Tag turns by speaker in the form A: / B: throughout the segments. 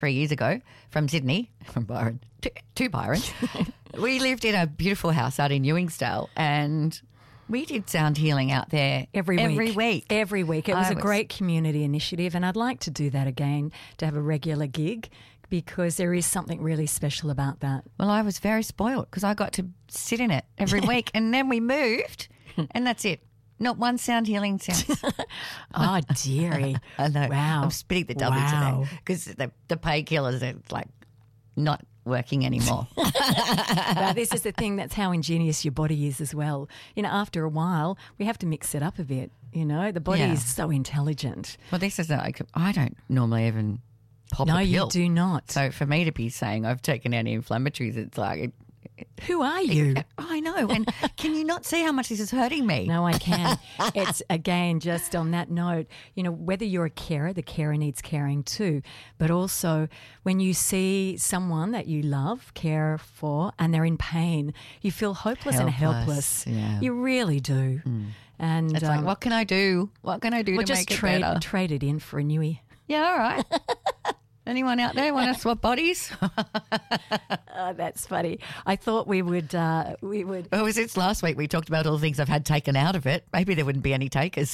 A: 3 years ago from Sydney, from Byron, to Byron. We lived in a beautiful house out in Ewingsdale, and we did sound healing out there
B: Every week. It was a great community initiative, and I'd like to do that again, to have a regular gig, because there is something really special about that.
A: Well, I was very spoiled because I got to sit in it every week, and then we moved, and that's it. Not one sound healing since.
B: Oh, dearie.
A: I know.
B: Wow.
A: I'm spitting the W today because the painkillers are like not working anymore.
B: Now, this is the thing. That's how ingenious your body is as well. After a while, we have to mix it up a bit. The body is so intelligent.
A: Well, this is like, I don't normally even pop a
B: No,
A: pill.
B: you do not.
A: So for me to be saying I've taken anti-inflammatories, it's like...
B: Who are you?
A: I know. And can you not see how much this is hurting me?
B: No, I can. It's, again, just on that note, whether you're a carer, the carer needs caring too. But also when you see someone that you love, care for, and they're in pain, you feel hopeless and helpless.
A: Yeah.
B: You really do. And
A: it's like, what can I do? What can I do to make it better?
B: Just trade it in for a newie.
A: Yeah, all right. Anyone out there want to swap bodies?
B: Oh, that's funny. I thought we would.
A: Oh, since last week we talked about all the things I've had taken out of it. Maybe there wouldn't be any takers.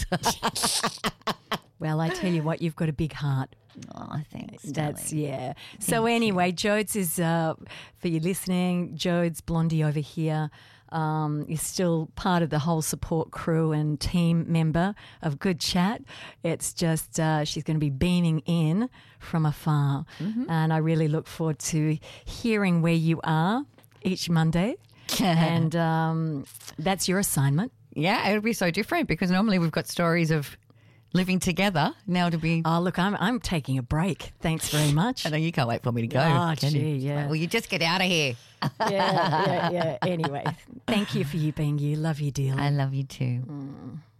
B: Well, I tell you what, you've got a big heart.
A: Oh, thanks.
B: That's,
A: darling.
B: yeah. So anyway, Jodes is, for you listening, Jodes Blondie over here is still part of the whole support crew and team member of Good Chat. It's just she's going to be beaming in from afar. And I really look forward to hearing where you are each Monday. And that's your assignment.
A: Yeah, it'll be so different because normally we've got stories of living together. Now to be...
B: Oh, look, I'm taking a break. Thanks very much.
A: I know you can't wait for me to go.
B: Oh,
A: can
B: gee,
A: you?
B: yeah.
A: Well, you just get out of here.
B: Yeah. Anyway, thank you for you being you. Love you dearly.
A: I love you too.